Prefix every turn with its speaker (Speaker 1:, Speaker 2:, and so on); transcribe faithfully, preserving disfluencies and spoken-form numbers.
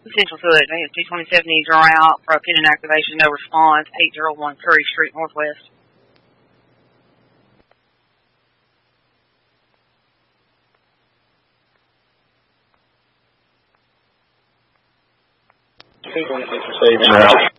Speaker 1: Essential to advance two twenty-seven needs are out for a pending activation. No response. eight oh one Curry Street Northwest.
Speaker 2: two twenty-six receiving.